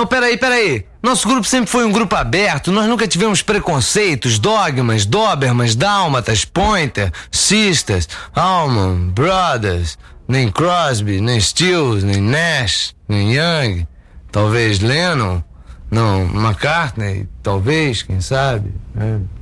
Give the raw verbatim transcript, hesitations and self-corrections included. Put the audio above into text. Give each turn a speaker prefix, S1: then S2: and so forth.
S1: Não, peraí, peraí. Nosso grupo sempre foi um grupo aberto. Nós nunca tivemos preconceitos, dogmas, Dobermans, Dálmatas, Pointer, Sisters, Allman Brothers, nem Crosby, nem Stills, nem Nash, nem Young. Talvez Lennon. Não, McCartney, talvez, quem sabe, né?